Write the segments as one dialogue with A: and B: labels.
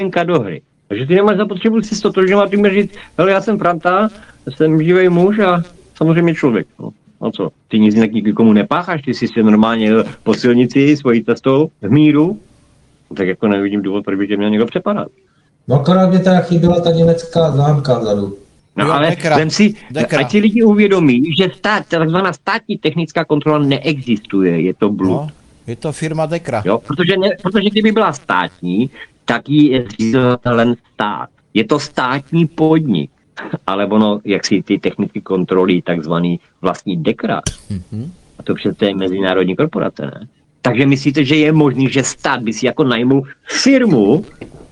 A: do hry. Takže ty nemáš zapotřebu si stotožňovat, ty můžeš říct, hele, já jsem Franta, jsem živý muž a samozřejmě člověk. No co, ty nic nikomu nepácháš, ty jsi si normálně po silnici svojí cestou v míru, tak jako nevidím důvod, proč by tě měl někdo přepadat.
B: No akorát mě teda chyběla ta německá známka vzadu.
A: No jo, ale vem si, ať si lidi uvědomí, že takzvaná státní technická kontrola neexistuje, je to blud. No,
C: je to firma Dekra.
A: Jo, protože kdyby byla státní, tak ji je zřizovatelem stát. Je to státní podnik, ale ono, jak si ty techniky kontrolují takzvaný vlastní Dekra. A to přece je mezinárodní korporace, ne? Takže myslíte, že je možný, že stát by si jako najmul firmu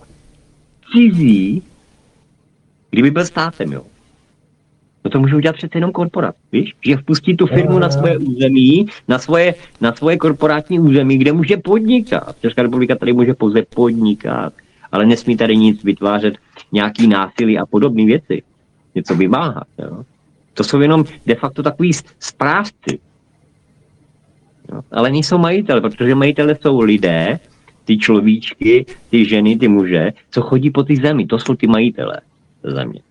A: cizí, kdyby byl státem, jo? No to může udělat přece jenom korporát, víš? Že vpustí tu firmu na svoje území, na svoje korporátní území, kde může podnikat. Česká republika tady může pouze podnikat, ale nesmí tady nic vytvářet, nějaký násilí a podobné věci. Něco vymáhat, jo? To jsou jenom de facto takový správci. Jo? Ale nejsou majitele, protože majitele jsou lidé, ty človíčky, ty ženy, ty muže, co chodí po ty zemi, to jsou ty majitele země.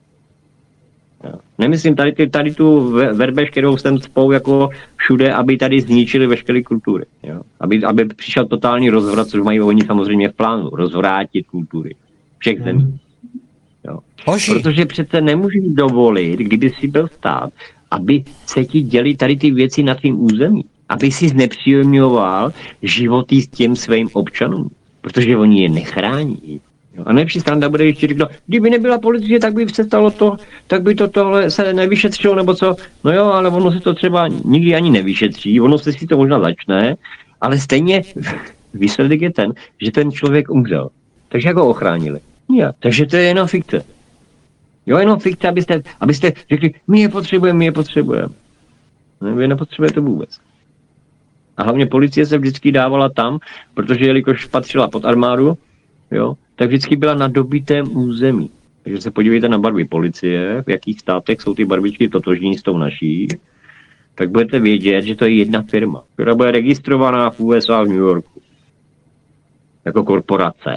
A: Jo. Nemyslím tady tu verbež, kterou jsem spou jako všude, aby tady zničili veškeré kultury. Jo. Aby přišel totální rozvrat, což mají oni samozřejmě v plánu, rozvrátit kultury všech zemí. Jo. Protože přece nemůžeš dovolit, kdyby si byl stát, aby se ti děli tady ty věci na tvým území. Aby si znepříjemňoval životy s těm svým občanům, protože oni je nechrání. A nejlepší strana bude ještě říct, kdyby nebyla policie, tak by se stalo to, tak by tohle se nevyšetřilo, nebo co. No jo, ale ono se to třeba nikdy ani nevyšetří, ono se si to možná začne, ale stejně výsledek je ten, že ten člověk umřel. Takže jak ho ochránili? Ja, takže to je jenom fikce. Jo, jenom fikce, abyste řekli, my je potřebujeme. No, vy nepotřebujete vůbec. A hlavně policie se vždycky dávala tam, protože jelikož patřila pod armádu, jo, tak vždycky byla na dobytém území. Takže se podívejte na barvy policie, v jakých státech jsou ty barvičky totožní s tou naší, tak budete vědět, že to je jedna firma, která bude registrovaná v USA v New Yorku. Jako korporace.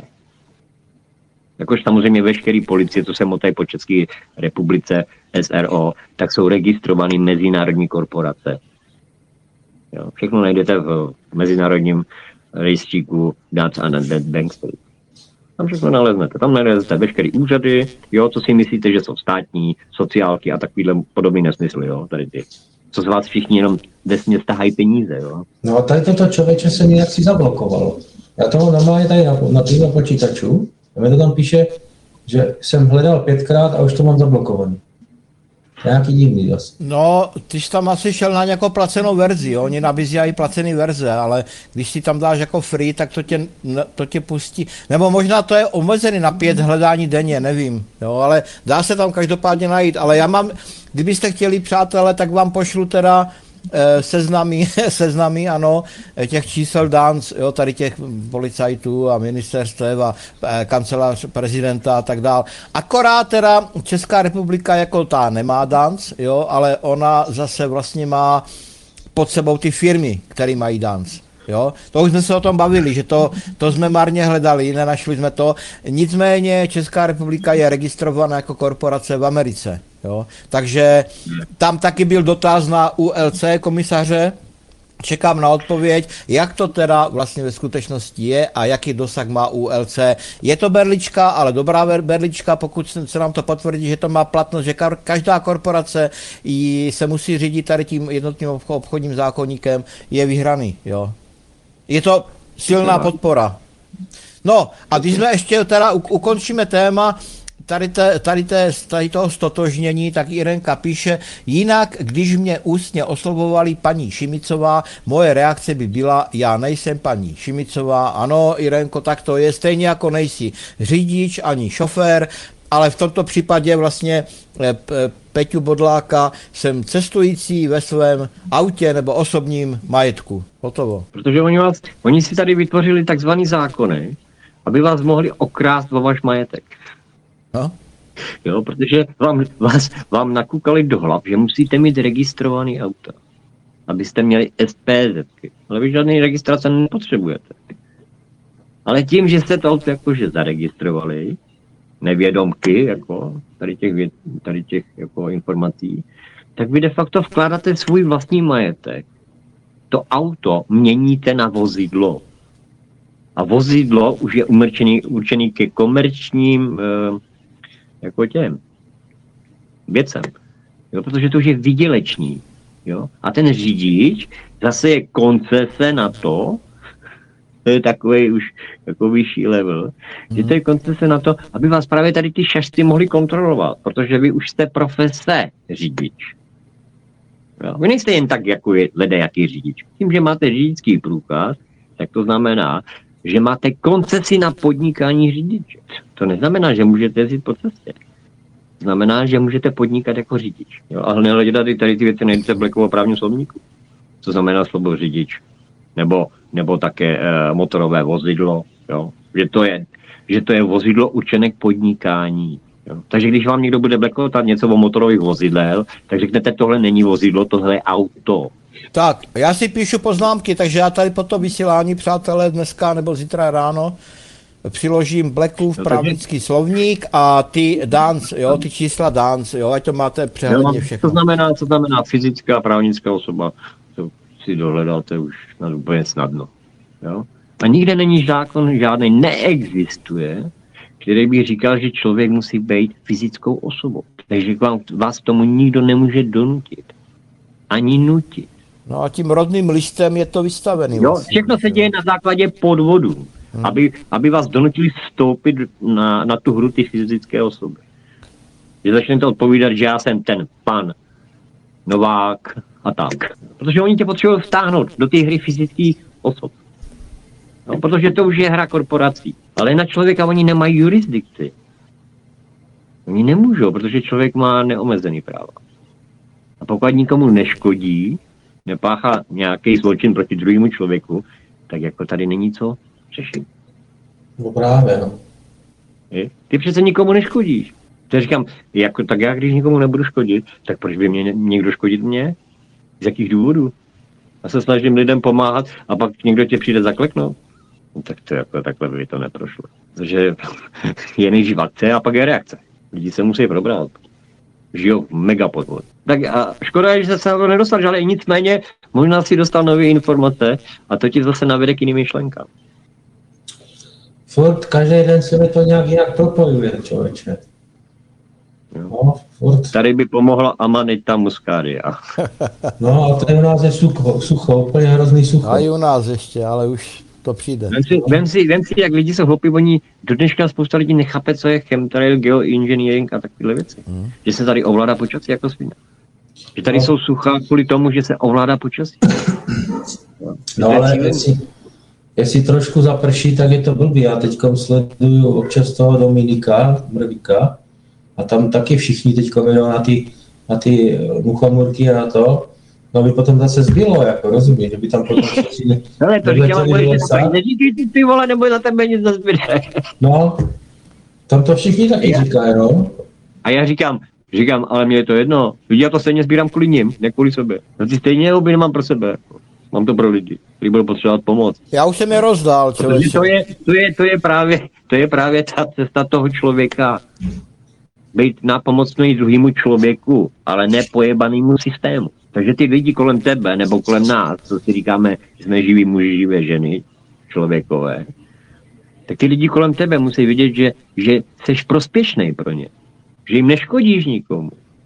A: Jakož samozřejmě veškerý policie, co se motají po České republice, SRO, tak jsou registrovaný mezinárodní korporace. Jo, všechno najdete v mezinárodním rejstříku Dutch and Bank State. Tam všechno naleznete. Tam naleznete veškeré úřady, jo, co si myslíte, že jsou státní, sociálky a takovýhle podobný nesmysl, jo, tady ty. Co z vás všichni jenom vesně stahají peníze, jo.
B: No a tady toto člověče se nějak si zablokovalo. Já to normálně tady na tvým počítaču, a mi to tam píše, že jsem hledal 5krát a už to mám zablokovaný. Nějaký divný dost.
C: No, ty jsi tam asi šel na nějakou placenou verzi, jo? Oni nabízejí placený verze, ale když si tam dáš jako free, tak to tě pustí. Nebo možná to je omezený na 5 hledání denně, nevím, jo? Ale dá se tam každopádně najít, ale já mám, kdybyste chtěli, přátelé, tak vám pošlu teda seznamy, ano, těch čísel DANC, jo, tady těch policajtů a ministerstev a kancelář prezidenta a tak dál. Akorát teda Česká republika jako ta nemá DANC, jo, ale ona zase vlastně má pod sebou ty firmy, které mají DANC. Jo? To už jsme se o tom bavili, že to jsme marně hledali, nenašli jsme to. Nicméně Česká republika je registrovaná jako korporace v Americe. Jo? Takže tam taky byl dotaz na ULC komisaře, čekám na odpověď, jak to teda vlastně ve skutečnosti je a jaký dosah má ULC. Je to berlička, ale dobrá berlička, pokud se nám to potvrdí, že to má platnost, že každá korporace se musí řídit tady tím jednotným obchodním zákoníkem, je vyhraný. Jo? Je to silná podpora. No a když jsme ještě teda ukončíme téma tady toho stotožnění, tak Irenka píše, jinak, když mě ústně oslovovali paní Šimicová, moje reakce by byla, já nejsem paní Šimicová. Ano, Irenko, tak to je, stejně jako nejsi řidič ani šofér, ale v tomto případě vlastně Peťu Bodláka jsem cestující ve svém autě nebo osobním majetku. Hotovo.
A: Protože oni si tady vytvořili takzvaný zákony, aby vás mohli okrást o váš majetek. No? Jo, protože vám nakukali do hlav, že musíte mít registrovaný auta, abyste měli SPZ. Ale vy žádný registrace nepotřebujete. Ale tím, že jste to jakože zaregistrovali, nevědomky, jako tady těch jako informací, tak vy de facto vkládáte svůj vlastní majetek. To auto měníte na vozidlo. A vozidlo už je určený ke komerčním jako těm věcem. Jo, protože to už je výdělečný. Jo? A ten řidič zase je koncese na to je takový už jako vyšší level, že to je koncese na to, aby vás právě tady ty šašty mohli kontrolovat, protože vy už jste profese řidič. Jo? Vy nejste jen tak jako ledajaký řidič. Tím, že máte řidičský průkaz, tak to znamená, že máte koncesi na podnikání řidiče. To neznamená, že můžete jezdit po cestě. Znamená, že můžete podnikat jako řidič. Jo? A hlavně tady ty věci nejdete v Blackovo právním slovníku. Co znamená slovo řidič. Nebo také motorové vozidlo. Jo? Že to je vozidlo určené k podnikání. Jo? Takže když vám někdo bude blackoutat něco o motorových vozidel, tak řeknete, tohle není vozidlo, tohle je auto.
C: Tak, já si píšu poznámky, takže já tady po to vysílání, přátelé, dneska nebo zítra ráno přiložím Blackův právnický slovník a ty dance, jo, ty čísla dance, jo, ať to máte přehledně všechno.
A: Co znamená fyzická právnická osoba, to si dohledáte už úplně snadno. Jo? A nikde není zákon žádný, neexistuje, který by říkal, že člověk musí být fyzickou osobou. Takže vás k tomu nikdo nemůže donutit. Ani nutit.
C: No a tím rodným listem je to vystavený.
A: Jo, vlastně, všechno se děje na základě podvodu. Aby vás donutili vstoupit na tu hru ty fyzické osoby. Že začnete odpovídat, že já jsem ten pan Novák a tak. Protože oni tě potřebují vstáhnout do té hry fyzických osob. No, protože to už je hra korporací. Ale na člověka oni nemají jurisdikci. Oni nemůžou, protože člověk má neomezený práva. A pokud nikomu neškodí, nepáchá nějaký zločin proti druhému člověku, tak jako tady není co řešit.
B: No právě, no.
A: Ty přece nikomu neškodíš. To říkám, jako, tak já když nikomu nebudu škodit, tak proč by mě někdo škodit mě? Z jakých důvodů? Já se snažím lidem pomáhat a pak někdo tě přijde zakleknout. No, tak to jako takhle by to neprošlo. Takže je nejdřív akce a pak je reakce. Lidi se musí probrat. Žijou mega podvod. Tak a škoda je, že se na to nedostal, ale nicméně možná si dostal nové informace a to ti zase navede k jiným myšlenkám.
B: Furt každý den se mi to nějak jinak propojuje, člověče. No, furt.
A: Tady by pomohla Amanita muscaria.
B: No a to u nás je sucho, úplně hrozný sucho.
C: A i u nás ještě, ale už to přijde.
A: Vem si, jak lidi jsou hloupí, oni do dneška spousta lidí nechápe, co je chemtrail, geoengineering a takové věci. Že se tady ovládá počasí jako svině. Že tady jsou sucha kvůli tomu, že se ovládá počasí.
B: No ale jestli trošku zaprší, tak je to blbý. Já teďkom sleduju občas toho Dominika Mrvíka a tam taky všichni teďkom jedou na ty muchomurky a na to. No aby potom zase zbylo, jako rozumíš, že by tam potom všichni...
A: Ale to říkám, neříkej ty vole, nebo na tebe nic nezbyde.
B: No, tam to všichni taky říkají, no.
A: A já říkám, ale mě je to jedno. Lidi, já to stejně sbírám kvůli nim, ne kvůli sobě. Já si stejně houby nemám pro sebe. Mám to pro lidi, kteří budou potřebovat pomoc.
C: Já už jsem je rozdál, člověče.
A: To je právě ta cesta toho člověka. Být nápomocný druhému člověku, ale ne pojebanému systému. Takže ty lidi kolem tebe, nebo kolem nás, co si říkáme, že jsme živí muži, živé ženy, člověkové, tak ty lidi kolem tebe musí vidět, že seš prospěšný pro ně. Že jim neškodíš nikomu.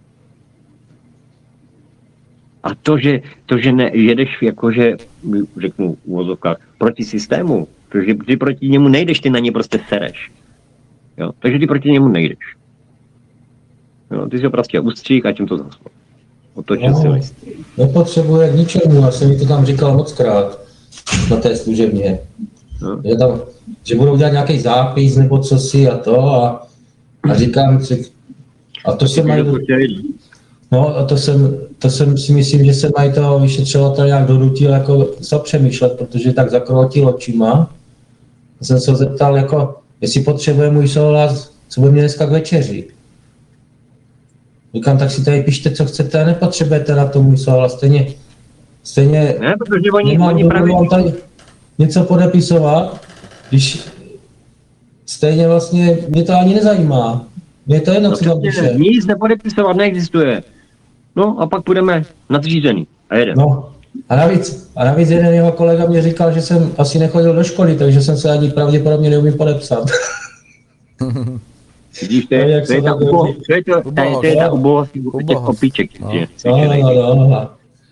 A: A to, že jedeš jakože, řeknu v uvozovkách, proti systému, protože ty proti němu nejdeš, ty na ně prostě sereš. Jo? Takže ty proti němu nejdeš. Jo? Ty si ho prostě ustřih a tím to zaslo. Otočil si list.
B: Nepotřebuje k ničemu, já jsem mi to tam říkal mockrát na té služebně. No. Že budou dělat nějaký zápis nebo co si a to a říkám si, a to se mají... No a to jsem si myslím, že se mají toho vyšetřovatel nějak donutil jako zapřemýšlet, protože tak zakroutil očima. A jsem se zeptal, jako, jestli potřebuje můj souhlas, co bude mě dneska k večeři. Říkám, tak si tady pište, co chcete a nepotřebujete na to můj souhlas. Stejně
A: ne, protože oni
B: nemám tady něco podepisovat, když stejně vlastně mě to ani nezajímá. Mě to jedno, co tam píše.
A: Nic nepodepisovat neexistuje. No a pak půjdeme nadřízený a jedeme.
B: No, a navíc jeden jeho kolega mě říkal, že jsem asi nechodil do školy, takže jsem se ani pravděpodobně neumím podepsat.
A: Vidíš, to je ta ubohost těch opiček.
B: No.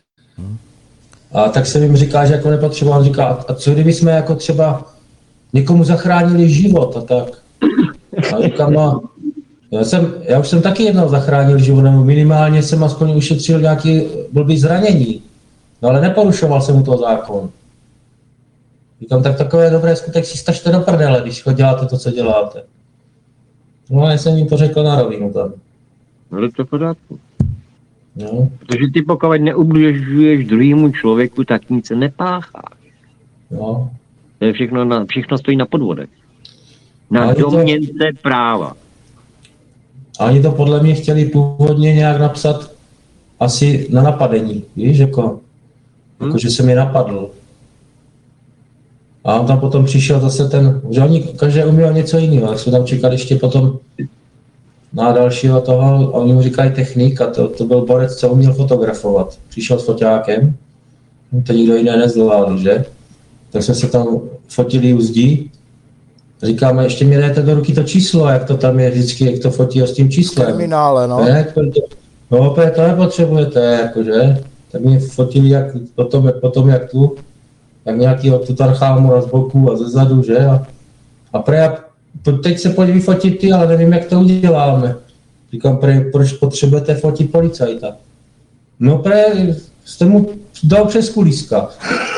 B: A tak jsem jim říkal, že jako nepotřeboval, on říká, a co kdyby jsme jako třeba někomu zachránili život a tak. A říkám, no, já už jsem taky jednou zachránil život, nebo minimálně jsem aspoň ušetřil nějaký blbý zranění. No ale neporušoval jsem mu to zákon. Říkám, tak takové dobré skutek si stažte do prdele, když děláte to, co děláte. No a já jsem jim to řekl na rovinu tam.
A: No to v pořádku.
B: No.
A: Protože ty pokud neubližuješ druhému člověku, tak nic nepácháš.
B: No.
A: To je všechno stojí na podvodech. Na
B: Ale
A: domněnce práva.
B: A oni to podle mě chtěli původně nějak napsat asi na napadení, víš, jako že se mi napadl. A on tam potom přišel zase že oni každý uměl něco jiného, tak jsme tam čekali ještě potom na dalšího toho, a oni mu říkají technik, a to byl borec, co uměl fotografovat. Přišel s foťákem, to nikdo jiný nezvládl, že? Tak jsme se tam fotili u zdí. Říkáme, ještě mi dejte do ruky to číslo, jak to tam je vždycky, jak to fotí s tím číslem.
C: Terminále, no.
B: No opět to nepotřebujete, jakože. Tak mě fotili potom jak tu, jak nějakýho Tutanchamona z boku a ze zadu, že? A teď se pojď vyfotit ty, ale nevím, jak to uděláme. Říkám, proč potřebujete fotit policajta? No jste mu dal přes kulíska.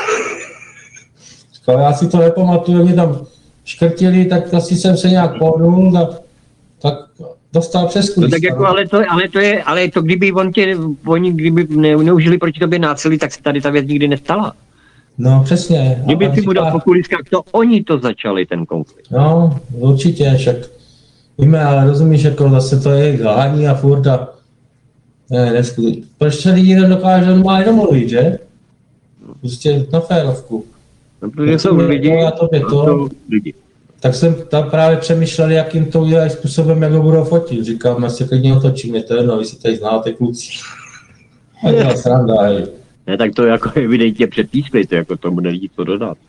B: Říkám, já si to nepamatuju, mě tam škrtili, tak asi jsem se nějak pohnul, tak dostal přes kulíska.
A: No tak jako, ale to kdyby oni kdyby neužili proti tobě násilí, tak se tady ta věc nikdy nestala.
B: No přesně.
A: Kdyby si mu dal po kulískách, to oni to začali, ten konflikt.
B: No, určitě, však víme, ale rozumíš, jako zase to je lhání a furt a neskutečně. Proč se lidi nedokáže normálně domluvit, že? Prostě na férovku.
A: No, protože jsou lidi,
B: Tak jsem tam právě přemýšlel, jak jim to udělají způsobem, jak ho budou fotit. Říkám, já si klidně otočím, je to jedno, vy si tady znáte kluci. A dělá sranda, hej.
A: Ne, tak to jako evidentně předpískli, to jako tomu nelídí co dodat.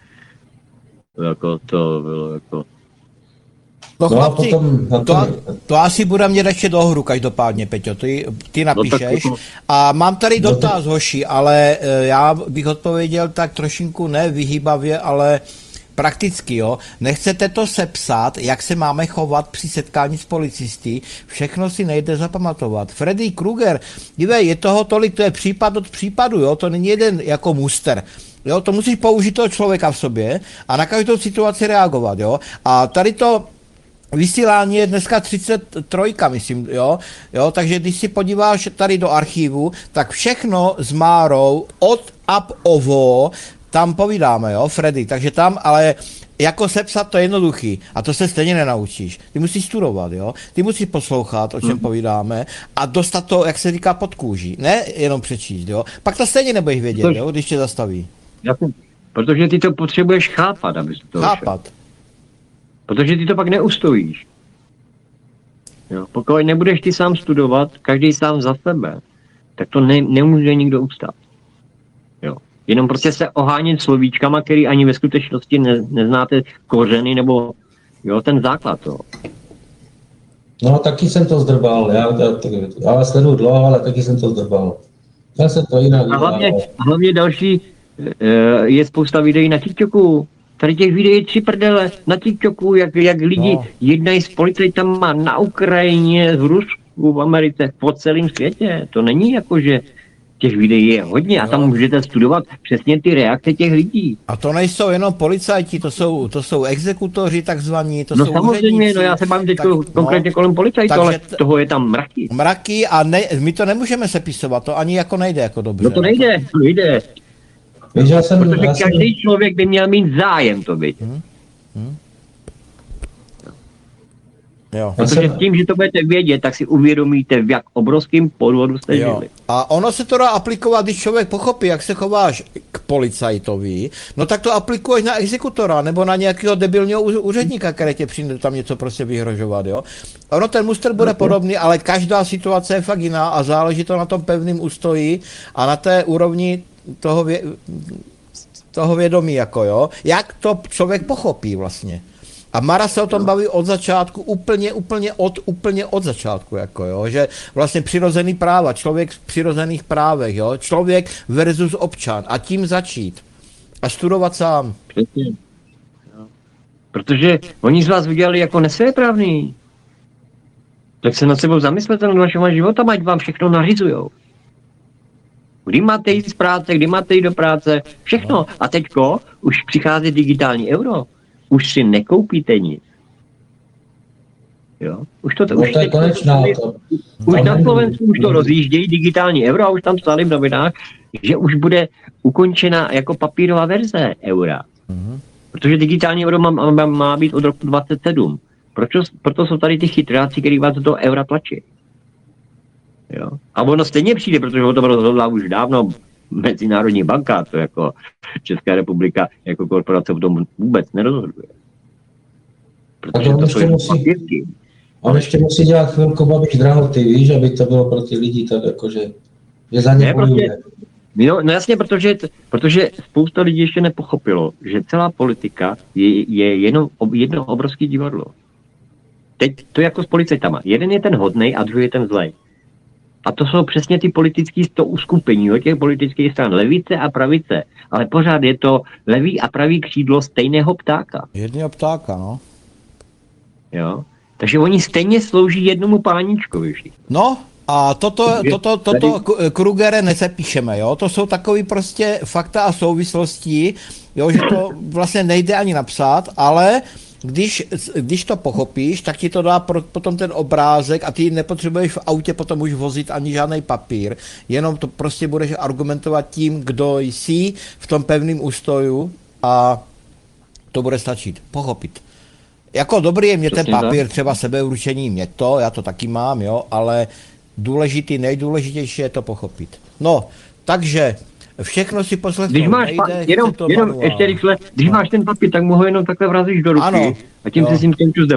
A: To bylo jako...
C: No chlapci, to asi bude mě ještě do hru každopádně, Peťo, ty napíšeš. A mám tady dotaz, hoši, ale já bych odpověděl tak trošinku ne vyhýbavě, ale prakticky, jo. Nechcete to sepsat, jak se máme chovat při setkání s policisty, všechno si nejde zapamatovat. Freddy Krueger, dívej, je toho tolik, to je případ od případu, jo, to není jeden jako muster. Jo, to musíš použít toho člověka v sobě a na každou situaci reagovat, jo. A tady to vysílání je dneska 33, myslím, jo, takže když si podíváš tady do archivu, tak všechno s Márou od up ovo tam povídáme, jo, Freddy, takže tam, ale jako sepsat to je jednoduchý a to se stejně nenaučíš. Ty musíš studovat, jo, ty musíš poslouchat, o čem povídáme a dostat to, jak se říká, pod kůži, ne jenom přečíst, jo, pak to stejně nebudeš vědět, jo, když tě zastaví.
A: Protože ty to potřebuješ chápat, abys to
C: chápat.
A: Šel. Protože ty to pak neustojíš. Jo, pokud nebudeš ty sám studovat, každý sám za sebe, tak to nemůže nikdo ustát. Jo. Jenom prostě se ohánět slovíčkama, který ani ve skutečnosti neznáte kořeny nebo jo, ten základ toho.
B: No taky jsem to zdrbal, já sleduju dlouho, ale taky jsem to zdrbal. Já jsem to jinak.
A: A hlavně další je spousta videí na TikToku. Tady těch videí 3 prdele na TikToku, jak lidi jednají s policajtama na Ukrajině, v Rusku, v Americe, po celém světě. To není jako, že těch videí je hodně a tam můžete studovat přesně ty reakce těch lidí.
C: A to nejsou jenom policajti, to jsou exekutoři takzvaní, to jsou
A: samozřejmě,
C: úředníci.
A: No já se bavím teď konkrétně kolem policajtů, ale toho je tam mraky.
C: Mraky a my to nemůžeme sepisovat, to ani jako nejde jako dobře.
A: No to nejde. Protože každý člověk by měl mít zájem to vidět.
C: Jo.
A: Protože tím, že to budete vědět, tak si uvědomíte, v jak obrovským podvodu jste
C: Jo.
A: žili.
C: A ono se to dá aplikovat, když člověk pochopí, jak se chováš k policajtovi, no tak to aplikuješ na exekutora nebo na nějakého debilního úředníka, který tě přijde tam něco prostě vyhrožovat, jo. Ono ten muster bude podobný, ale každá situace je fakt jiná a záleží to na tom pevném ústoji a na té úrovni toho vědomí, jako jo, jak to člověk pochopí vlastně. A Mara se o tom baví od začátku, úplně od začátku, jako jo, že vlastně přirozený práva, člověk v přirozených právech, jo, člověk versus občan a tím začít a studovat sám.
A: Přesně. No. Protože oni z vás udělali jako nesvéprávný. Tak se nad sebou zamyslete nad vašima životama, ať vám všechno nařizujou. Kdy máte jít z práce, kdy máte jít do práce, všechno. A teďko už přichází digitální euro. Už si nekoupíte nic. Jo? Už to
B: No, to je konečná.
A: Už na Slovensku už to rozjíždějí digitální euro a už tam psali v novinách, že už bude ukončena jako papírová verze eura. Protože digitální euro má být od roku 27. Proto jsou tady ty chytráci, který vás do toho eura tlačí. Jo? A ono stejně přijde, protože o tom rozhodla už dávno Mezinárodní banka, to jako Česká republika jako korporace v tom vůbec nerozhoduje. Protože to jsou jenom papírky.
B: On ještě musí dělat chvilku Babiš drahoty, víš, aby to bylo pro ty lidi tak jakože, že za ně bojuje.
A: No jasně, protože spousta lidí ještě nepochopilo, že celá politika je jenom jedno obrovské divadlo. Teď to jako s policajtama. Jeden je ten hodnej a druhý je ten zlej. A to jsou přesně ty politické uskupení od těch politických stran, levice a pravice. Ale pořád je to levý a pravý křídlo stejného ptáka.
C: Jedného ptáka, no.
A: Jo? Takže oni stejně slouží jednomu páničkovi.
C: No, a toto Krugere nesepíšeme, jo, to jsou takový prostě fakta a souvislosti, jo, že to vlastně nejde ani napsat, ale když to pochopíš, tak ti to dá potom ten obrázek a ty nepotřebuješ v autě potom už vozit ani žádný papír, jenom to prostě budeš argumentovat tím, kdo jsi v tom pevném ústoju a to bude stačit, pochopit. Jako dobrý je mě ten papír, třeba sebeurčení, mě to, já to taky mám, jo, ale nejdůležitější je to pochopit. No, takže všechno si poslechnout
A: když máš jenom ještě rychle, když máš ten papír, tak mu ho jenom takhle vrazíš do ruky ano, a tím si s ním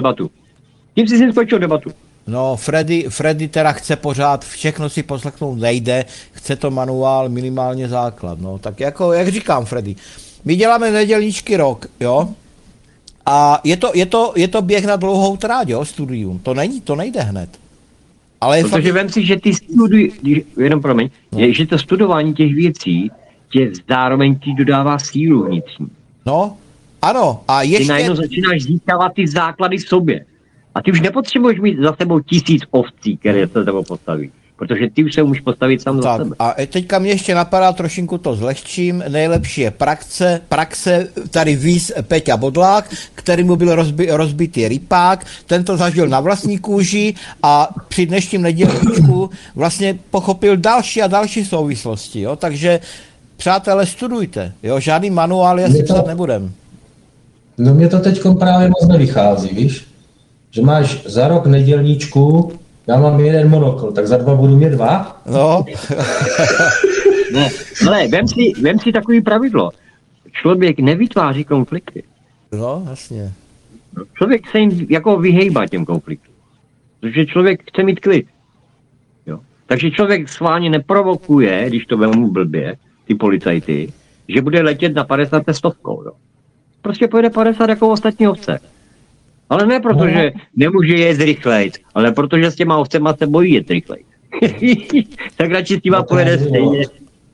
A: skončil debatu.
C: No, Freddy teda chce pořád, všechno si poslechnout nejde, chce to manuál, minimálně základ, no, tak jako, jak říkám Freddy, my děláme nedělníčky rok, jo, a je to běh na dlouhou tráť, jo, studium, to nejde hned. Ale
A: protože vem si, že ty že to studování těch věcí tě zároveň ti dodává sílu vnitřní.
C: No, ano, a ještě...
A: Ty najednou začínáš získávat ty základy v sobě. A ty už nepotřebuješ mít za sebou 1000 ovcí, které se tebou postaví. Protože ty už se můžeš postavit sám za sebe.
C: A teďka mě ještě napadá, trošinku to zlehčím, nejlepší je praxe, tady víz Peťa Bodlák, který mu byl rozbitý rypák, ten to zažil na vlastní kůži a při dnešním nedělníčku vlastně pochopil další a další souvislosti, jo, takže přátelé, studujte, jo, žádný manuál asi psat nebudem.
B: No mě to teďkom právě moc nevychází, víš, že máš za rok nedělníčku. Já mám jeden monokl, tak za 2 budu mít 2?
C: No.
A: Ne, ale vem si takový pravidlo. Člověk nevytváří konflikty.
C: No, jasně.
A: Člověk se jim jako vyhejbá těm konfliktům. Protože člověk chce mít klid. Jo. Takže člověk schválně neprovokuje, když to vemu blbě, ty policajty, že bude letět na 50 stovkou. Jo. Prostě pojede 50 jako ostatní ovce. Ale ne proto, že nemůže jet rychlejc, ale protože s těma ovcema se bojí jet rychlejc. Tak radši s těma pojede stejně.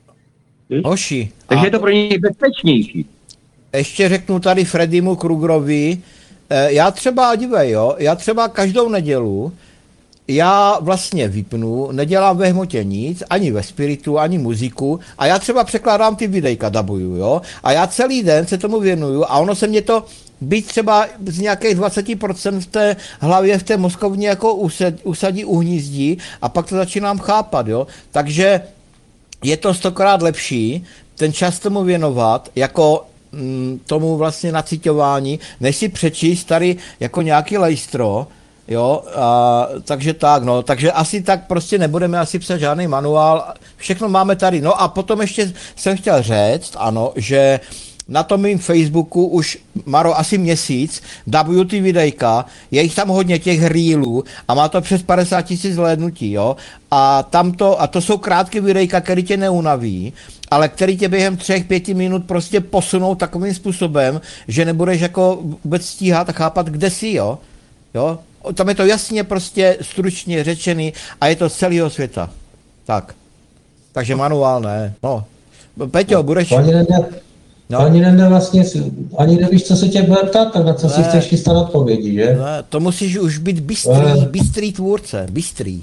C: Hoši.
A: Takže je to pro něj bezpečnější.
C: Ještě řeknu tady Freddymu Krugerovi, já třeba každou nedělu, já vlastně vypnu, nedělám ve hmotě nic, ani ve spiritu, ani muziku a já třeba překládám ty videjka, dabuju, jo, a já celý den se tomu věnuju a ono se mě to být třeba z nějakých 20% v té hlavě, v té mozkovně jako usadí, uhnízdí a pak to začínám chápat, jo. Takže je to 100krát lepší ten čas tomu věnovat, jako tomu vlastně naciťování, než si přečíst tady jako nějaký lejstro Jo, a, takže tak, no, takže asi tak prostě nebudeme asi psat žádný manuál, všechno máme tady, no a potom ještě jsem chtěl říct, ano, že na tom mým Facebooku už, Maro, asi měsíc dabuju ty videjka, je jich tam hodně těch reelů a má to přes 50 000 zhlédnutí, jo, a to jsou krátké videjka, které tě neunaví, ale který tě během 3-5 minut prostě posunou takovým způsobem, že nebudeš jako vůbec stíhat a chápat, kde jsi, jo. Tam je to jasně prostě stručně řečený a je to z celého světa. Tak. Takže manuál ne. No. Peťo, budeš...
B: Ani Nende vlastně, ani nevíš, co se tě bude ptát, tak na co si chceš chystat odpovědi, že?
C: Ne, to musíš už být bystrý tvůrce, bystrý.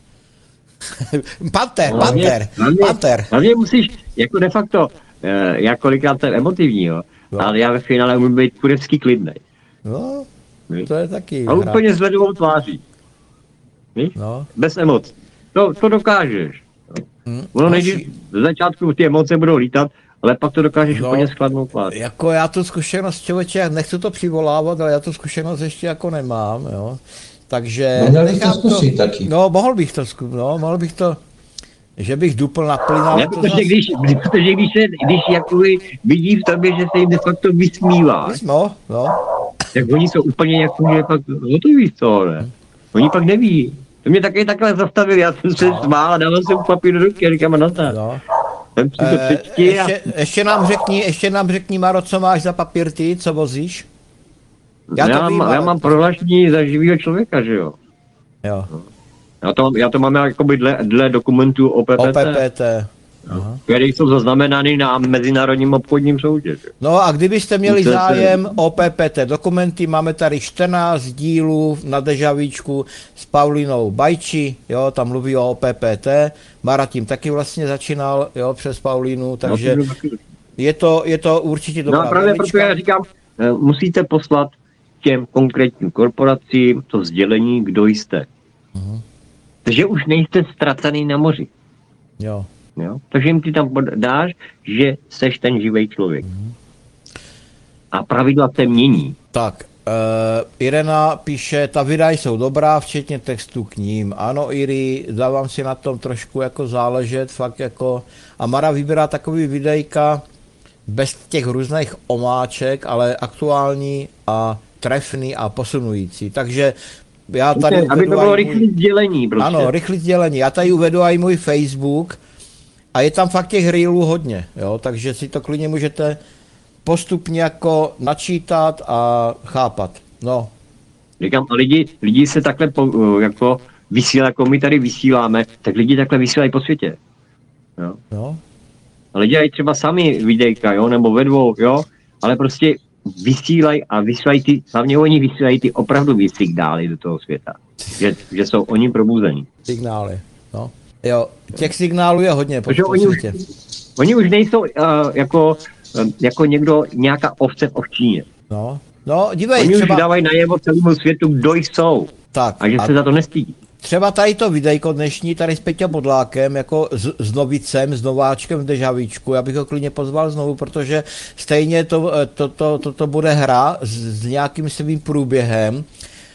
C: Panter.
A: Hlavně musíš, jako de facto, já kolikrát jsem emotivní, jo, ale já ve finále můžu být kurevský klidnej.
C: No, to je taky.
A: A úplně s ledovou tváří. Víš?
C: No.
A: Bez emocí. To dokážeš. Ono nejdřív z začátku ty emoce budou lítat, ale pak to dokážeš úplně s chladnou tváří.
C: Jako já tu zkušenost, člověče, já nechci to přivolávat, ale já tu zkušenost ještě jako nemám, jo. Takže...
B: No, měl bych to zkusit taky.
C: No, mohl bych to, že bych dupl na plynal.
A: Ne, protože když jakoby vidí v tobě, že se jim de facto vysmíváš,
C: no.
A: tak oni jsou úplně jako, že pak hotoví z toho, ne? Oni pak neví. To mě taky takhle zastavil, já jsem se smál a dával jsem papír do ruky a říkám, nazdar.
C: No.
A: Ještě
C: ještě nám řekni, Maro, co máš za papír ty, co vozíš?
A: Já mám prohlášení za živýho člověka, že jo?
C: Jo.
A: Já to mám jakoby dle dokumentů OPPT. Které jsou zaznamenány na Mezinárodním obchodním soudě.
C: No a kdybyste měli zájem o PPT dokumenty, máme tady 14 dílů na Dežavíčku s Paulinou Bajči, jo, tam mluví o PPT, Mara tím taky vlastně začínal, jo, přes Paulínu, takže je to určitě dobrá.
A: No a právě proto já říkám, musíte poslat těm konkrétním korporacím to sdělení, kdo jste. Takže už nejste ztracený na moři.
C: Jo.
A: Takže jim ty tam dáš, že seš ten živý člověk. A pravidla se mění.
C: Tak, Irena píše, ta videa jsou dobrá, včetně textu k ním. Ano, Iri, dávám si na tom trošku jako záležet, fakt jako... A Mara vybírá takový videjka bez těch různých omáček, ale aktuální a trefný a posunující. Takže já tady
A: aby to bylo rychlé sdělení. Prostě.
C: Ano, rychlé sdělení. Já tady uvedu i můj Facebook a je tam fakt těch reelů hodně, jo, takže si to klidně můžete postupně jako načítat a chápat. No.
A: Říkám, a lidi se takhle jako vysílají, jako my tady vysíláme, tak lidi takhle vysílají po světě. Jo.
C: No.
A: A lidi dělají třeba sami videjka, jo, nebo ve dvou, jo, ale prostě vysílají a vysílají ty, hlavně oni vysílají ty opravdový signály do toho světa, že jsou oni probuzení.
C: Signály, no. Jo, těch signálů je hodně po světě.
A: Oni už nejsou jako někdo, nějaká ovce v ovčíně.
C: No, dívej,
A: oni
C: třeba...
A: už dávají najevo celému světu, kdo jsou.
C: Tak,
A: a že se za to nestydí.
C: Třeba tady to videjko dnešní, tady s Peťa Bodlákem, jako s novicem, s nováčkem v Dežavíčku, já bych ho klidně pozval znovu, protože stejně to bude hra s nějakým svým průběhem.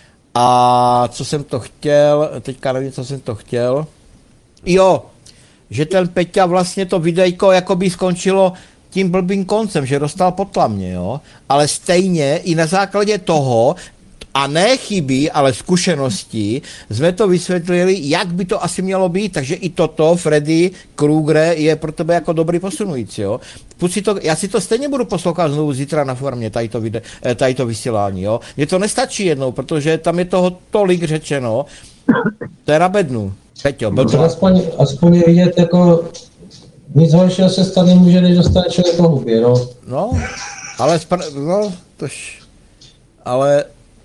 C: A co jsem to chtěl, teďka nevím, co jsem to chtěl. Jo, že ten Peťa vlastně to videjko jakoby skončilo tím blbým koncem, že dostal potlamně, jo. Ale stejně i na základě toho, a ne chybí, ale zkušeností, jsme to vysvětlili, jak by to asi mělo být, takže i toto, Freddy Kruger, je pro tebe jako dobrý posunující, jo. Já si to stejně budu poslouchat znovu zítra na formě, tady to vysílání, jo. Mně to nestačí jednou, protože tam je toho tolik řečeno, to je na bednu. Peťo,
B: aspoň je vidět, jako nic horšího se stane nemůže, než dostane člověk po hubě, no.
C: No, ale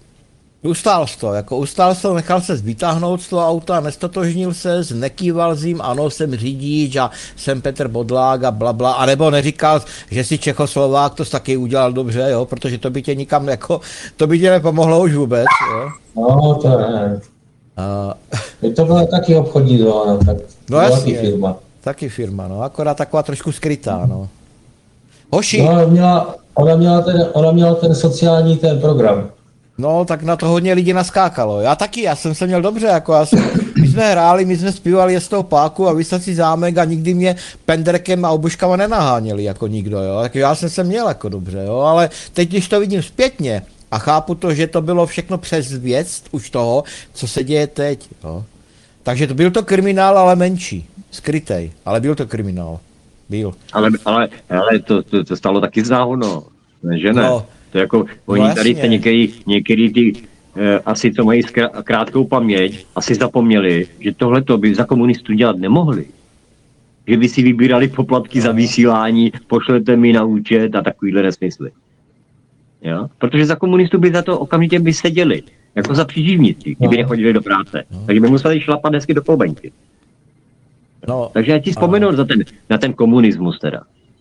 C: ustál to, nechal se vytáhnout z toho auta, nestotožnil se, nekýval s ním, ano, jsem řidič a jsem Petr Bodlák a blabla, anebo neříkal, že si Čechoslovák to taky udělal dobře, jo, protože to by tě nikam to by tě nepomohlo už vůbec, jo.
B: No, to ne. To byla taky obchodní zóna, tak
C: no jasně,
B: firma.
C: Taky firma, no, akorát taková trošku skrytá, no. Hoši.
B: No, ona měla ten sociální ten program.
C: No, tak na to hodně lidí naskákalo. Já jsem se měl dobře, jako my jsme hráli, my jsme zpívali z toho páku a Vysací zámek a nikdy mě penderkem a obuškama nenaháněli jako nikdo, jo. Tak já jsem se měl jako dobře, jo, ale teď, když to vidím zpětně a chápu to, že to bylo všechno přes věc už toho, co se děje teď, jo. Takže to byl to kriminál, ale menší, skrytej, ale byl to kriminál. Byl.
A: Ale to stalo taky záhodno, že ne?
C: No.
A: To jako, oni
C: No,
A: tady se některý ty, asi co mají krátkou paměť, asi zapomněli, že tohleto by za komunistů dělat nemohli. Že by si vybírali poplatky za vysílání, pošlete mi na účet a takovýhle nesmysly. Jo? Protože za komunistů by za to okamžitě by seděli, jako za příživníci, kdyby nechodili do práce. Takže by museli šlapat hezky do kolbenky.
C: No.
A: Takže já ti vzpomenu na ten komunismus teda.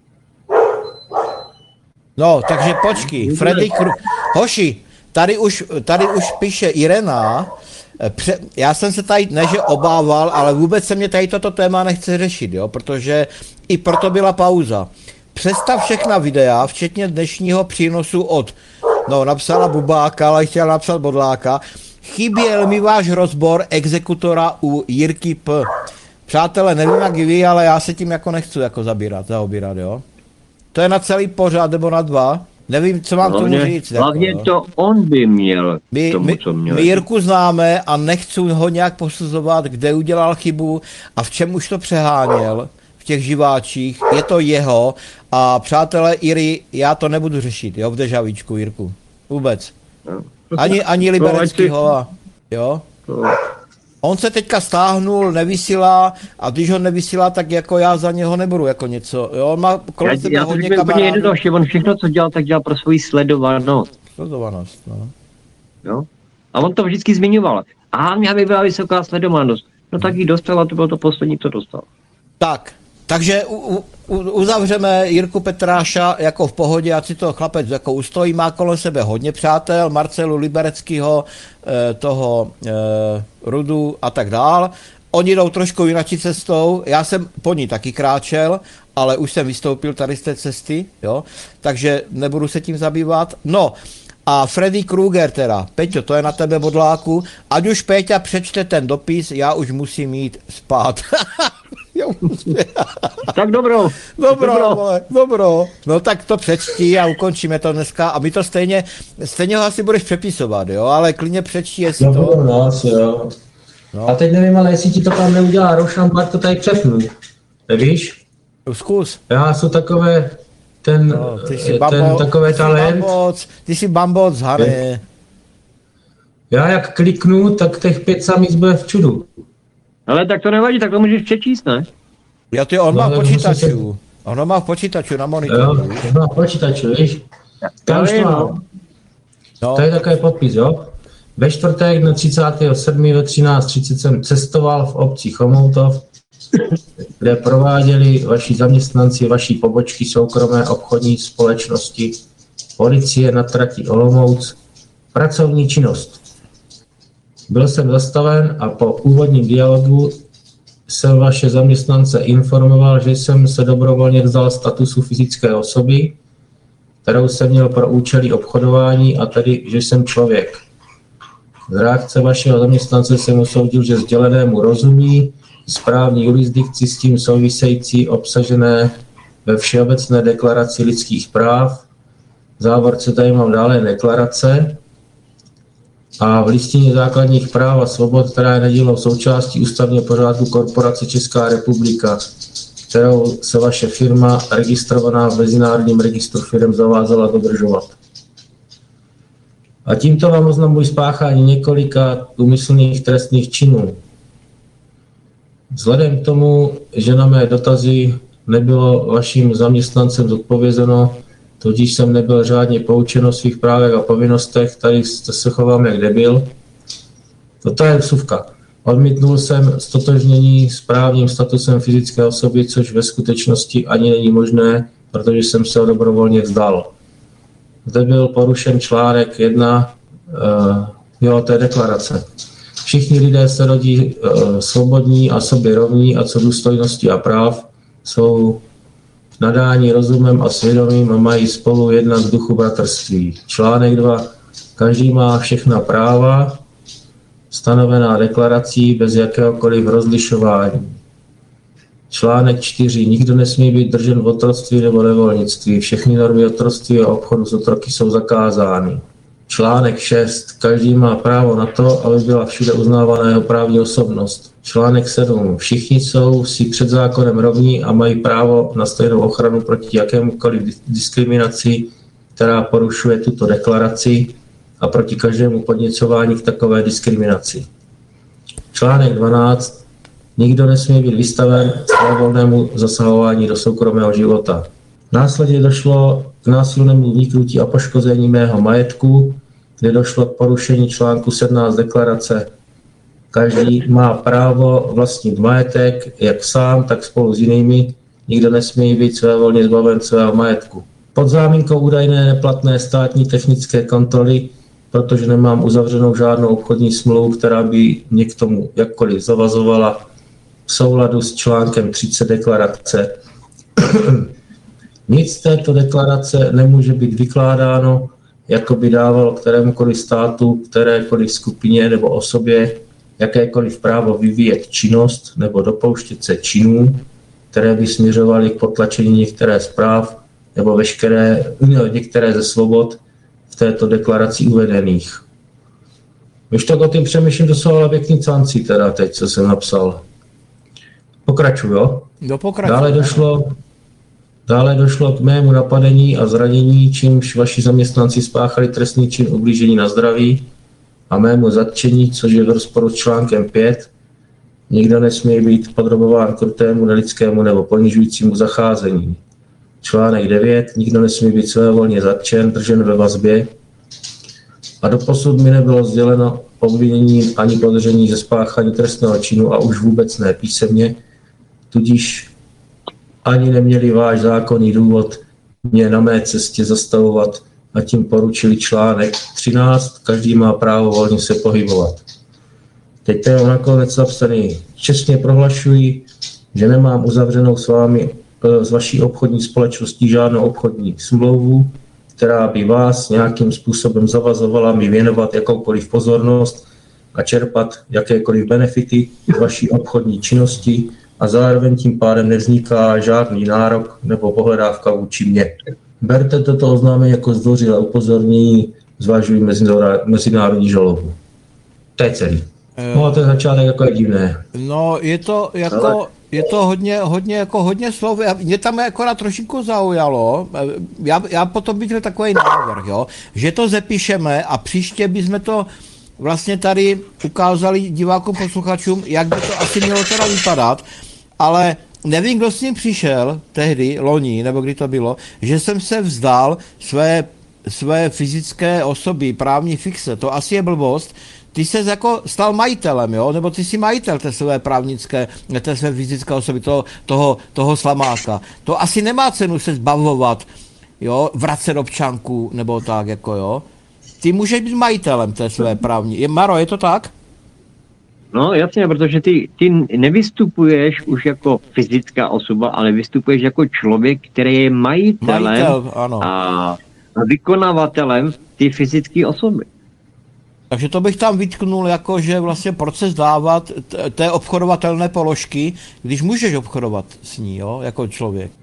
C: No, takže počkej, Hoši, tady už píše Irena, já jsem se tady neže obával, ale vůbec se mě tady toto téma nechce řešit, jo, protože i proto byla pauza. Přestav všechna videa, včetně dnešního přínosu napsala Bubáka, ale chtěla napsat Bodláka, chyběl mi váš rozbor exekutora u Jirky P. Přátelé, nevím jak vy, ale já se tím jako nechci jako zaobírat, jo. To je na celý pořad, nebo na 2. Nevím, co mám tomu říct.
A: Hlavně
C: jako,
A: to on by měl tomu, co měl.
C: My Jirku známe a nechci ho nějak posuzovat, kde udělal chybu a v čem už to přeháněl v těch živáčích. Je to jeho a přátelé Iry, já to nebudu řešit, jo, v Dežavíčku, Jirku. Vůbec.
A: No.
C: Ani Libereckýho, jo. On se teďka stáhnul, nevysílá a když ho nevysílá, tak jako já za něho nebudu jako něco. Jo, on má kolem sebe hodně kamarádů.
A: On všechno, co dělal, tak dělal pro svoji sledovanost.
C: Sledovanost, no.
A: Jo? A on to vždycky zmiňoval. A mě by byla vysoká sledovanost. No tak ji dostal a to bylo to poslední, co dostal.
C: Tak, takže uzavřeme Jirku Petráša jako v pohodě, ať si to chlapec jako ustojí, má kolem sebe hodně přátel, Marcelu Libereckýho, toho Rudu a tak dál. Oni jdou trošku jinačí cestou, já jsem po ní taky kráčel, ale už jsem vystoupil tady z té cesty, jo, takže nebudu se tím zabývat. No, a Freddy Krueger teda, Peťo, to je na tebe, Bodláku, ať už Péťa přečte ten dopis, já už musím jít spát.
A: Tak dobro.
C: Dobro. No tak to přečti a ukončíme to dneska a my to stejně ho asi budeš přepisovat, jo, ale klidně přečti, jestli to...
B: Jo. No. A teď nevím, ale jestli ti to tam neudělá Rošan, pak to tady přepnu. Víš?
C: Zkus.
B: Já jsem takové, takový talent.
C: Ty jsi bamboc, Hane.
B: Já jak kliknu, tak těch 5 samic bude v čudu.
A: Ale tak to nevadí, tak to můžeš přečíst, ne?
C: Jo, on má v počítaču. Ono má v počítaču na monitoru.
B: Jo, má v počítaču, víš? Tam už to mám. No. To je takový podpis, jo? Ve čtvrtek na 37. ve 13:30 jsem cestoval v obci Chomoutov, kde prováděli vaši zaměstnanci vaší pobočky soukromé obchodní společnosti policie na trati Olomouc pracovní činnost. Byl jsem zastaven a po úvodním dialogu jsem vaše zaměstnance informoval, že jsem se dobrovolně vzdal statusu fyzické osoby, kterou jsem měl pro účely obchodování, a tedy, že jsem člověk. Z reakce vašeho zaměstnance jsem usoudil, že sdělenému rozumí, správní jurisdikci s tím související obsažené ve Všeobecné deklaraci lidských práv. V závorce tady mám dále deklarace a v listině základních práv a svobod, která je nedílnou součástí ústavního pořádku korporace Česká republika, kterou se vaše firma registrovaná v Mezinárodním registru firem zavázala dodržovat. A tímto vám oznamuji spáchání několika úmyslných trestných činů. Vzhledem k tomu, že na mé dotazy nebylo vaším zaměstnancem zodpovězeno, tudíž jsem nebyl řádně poučen o svých právech a povinnostech, tady se chovám jak debil. Toto je vsuvka. Odmítnul jsem ztotožnění s právním statusem fyzické osoby, což ve skutečnosti ani není možné, protože jsem se ho dobrovolně vzdal. Zde byl porušen článek 1 té deklarace. Všichni lidé se rodí svobodní a sobě rovní a co důstojnosti a práv jsou nadáni rozumem a svědomím a mají spolu jednat v duchu bratrství. Článek 2. každý má všechna práva, stanovená deklarací bez jakéhokoliv rozlišování. Článek 4. Nikdo nesmí být držen v otroctví nebo nevolnictví. Všechny normy otroctví a obchodu s otroky jsou zakázány. Článek 6. Každý má právo na to, aby byla všude uznávána jeho právní osobnost. Článek 7. Všichni jsou si před zákonem rovní a mají právo na stejnou ochranu proti jakémukoliv diskriminaci, která porušuje tuto deklaraci a proti každému podněcování k takové diskriminaci. Článek 12. Nikdo nesmí být vystaven svévolnému zasahování do soukromého života. Následně došlo k násilnému vniknutí a poškození mého majetku, kde došlo k porušení článku 17 deklarace. Každý má právo vlastnit majetek, jak sám, tak spolu s jinými. Nikdo nesmí být svévolně zbaven svého majetku. Pod záminkou údajné neplatné státní technické kontroly, protože nemám uzavřenou žádnou obchodní smlouvu, která by mě k tomu jakkoliv zavazovala, v souladu s článkem 30 deklarace. Nic z této deklarace nemůže být vykládáno, jako by dávalo kterémukoliv státu, kterékoliv skupině nebo osobě jakékoliv právo vyvíjet činnost nebo dopouštět se činů, které by směřovaly k potlačení některé z práv nebo některé ze svobod v této deklaraci uvedených. Když tak o tím přemýšlím, to jsou ale pěkný canci teda teď, co jsem napsal. Pokračuju, jo? Dále došlo k mému napadení a zranění, čímž vaši zaměstnanci spáchali trestný čin ublížení na zdraví a mému zatčení, což je v rozporu s článkem 5. Nikdo nesmí být podrobován krutému, nelidskému nebo ponižujícímu zacházení. Článek 9. Nikdo nesmí být svévolně zatčen, držen ve vazbě a doposud mi nebylo sděleno obvinění ani podezření ze spáchání trestného činu a už vůbec ne písemně, tudíž ani neměli váš zákonný důvod mě na mé cestě zastavovat a tím poručili článek 13. Každý má právo volně se pohybovat. Teď to je nakonec napsaný. Čestně prohlašuji, že nemám uzavřenou s vámi, s vaší obchodní společností žádnou obchodní smlouvu, která by vás nějakým způsobem zavazovala mi věnovat jakoukoliv pozornost a čerpat jakékoliv benefity z vaší obchodní činnosti a zároveň tím pádem nevzniká žádný nárok nebo pohledávka vůči mně. Berte toto oznámení jako zdvořilé upozornění, zvažuji mezinárodní žalobu. To je celý. No a ten začátek jako je divné.
C: No je to jako... Je to hodně slov. Mě tam akorát trošku zaujalo. Já potom bych měl takový návrh, jo, že to zapíšeme a příště bychom to vlastně tady ukázali divákům, posluchačům, jak by to asi mělo teda vypadat, ale nevím, kdo s ním přišel tehdy, loni, nebo kdy to bylo, že jsem se vzdal své fyzické osoby, právní fikce. To asi je blbost. Ty se jako stal majitelem, jo? Nebo ty jsi majitel té své právnické, té své fyzické osoby, toho slamáka. To asi nemá cenu se zbavovat, jo? Vracet občanku, nebo tak, jako jo? Ty můžeš být majitelem té své právní. Maro, je to tak?
A: No jasně, protože ty nevystupuješ už jako fyzická osoba, ale vystupuješ jako člověk, který je majitelem
C: ano.
A: A vykonavatelem ty fyzické osoby.
C: Takže to bych tam vytknul jako, že vlastně proces dávat té obchodovatelné položky, když můžeš obchodovat s ní, jo, jako člověk.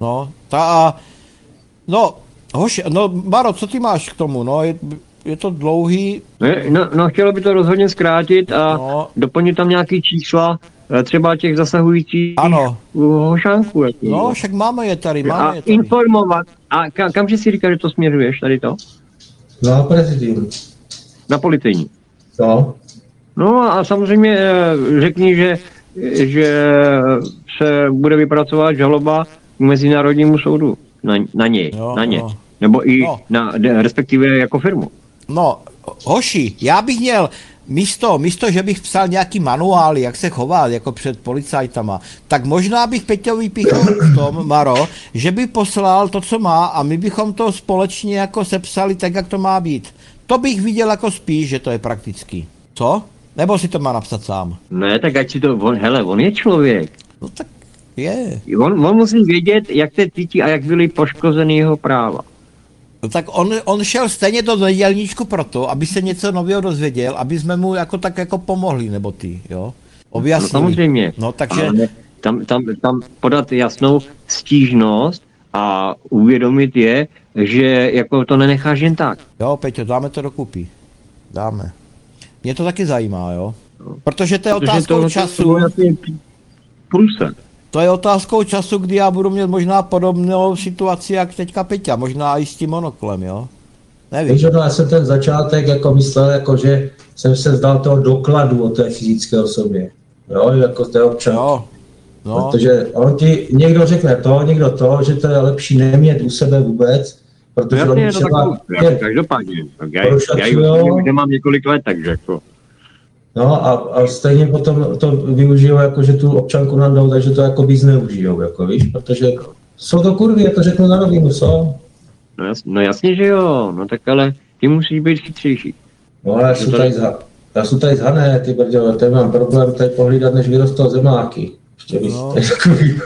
C: No, Maro, co ty máš k tomu, no, je to dlouhý.
A: No, chtělo by to rozhodně zkrátit a doplnit tam nějaký čísla, třeba těch zasahujících hošánků.
C: No, však máme je tady.
A: Informovat. A kamže si říkáš, že to směřuješ, tady to?
B: Na prezidium.
A: Na policejní.
B: No.
A: No a samozřejmě řekni, že se bude vypracovat žaloba k Mezinárodnímu soudu na něj. Nebo i respektive jako firmu.
C: No, hoši, já bych měl místo, že bych psal nějaký manuály, jak se chovat, jako před policajtama, tak možná bych Peťovi píchl v tom, Maro, že by poslal to, co má a my bychom to společně jako sepsali tak, jak to má být. To bych viděl jako spíš, že to je praktický. Co? Nebo si to má napsat sám?
A: Ne, tak ať si to... On je člověk.
C: No tak je.
A: On musí vědět, jak se cítí a jak byly poškozeny jeho práva.
C: No tak on šel stejně do nedělníčku proto, aby se něco nového dozvěděl, aby jsme mu jako tak jako pomohli, nebo ty, jo? Objasnili.
A: No samozřejmě.
C: No takže...
A: Ale tam podat jasnou stížnost a uvědomit je, že jako to nenecháš jen tak.
C: Jo, Peťo, dáme to dokupy. Dáme. Mě to taky zajímá, jo? Protože to je otázkou času. To je otázkou času, kdy já budu mít možná podobnou situaci, jak teďka Peťa, možná i s tím monoklem, jo? Nevím.
B: Víš, no, já jsem ten začátek jako myslel, jako, že jsem se vzdal toho dokladu o té fyzické osobě. Jo, jako té občan.
C: Jo. No.
B: Protože on ti někdo řekne to, někdo to, že to je lepší nemět u sebe vůbec, protože
A: no,
B: oni třeba
A: každopádně. Já ji mám několik let, takže jako.
B: No a stejně potom to využijou, jako že tu občanku nám dou, takže to jako by zneužijou, jako víš, protože jsou to kurvy, já to řeknu na rovinu, co?
A: No jasně, že jo, no tak ale ty musíš být chytřejší.
B: No já jsem tady zhané, ty brďo, tady mám problém tady pohlídat, než vyrostou zemáky. Ještě víc,
C: No.
B: to je takový.